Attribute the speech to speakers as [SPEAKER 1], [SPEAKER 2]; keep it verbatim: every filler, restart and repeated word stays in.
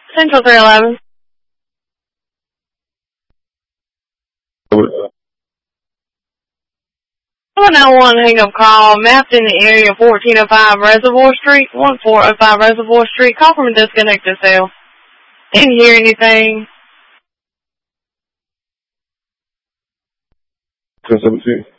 [SPEAKER 1] Central three eleven. one oh one hang-up call, mapped in the area fourteen oh five Reservoir Street, fourteen oh five Reservoir Street. Call from a disconnected cell. Didn't hear anything.
[SPEAKER 2] ten seventeen.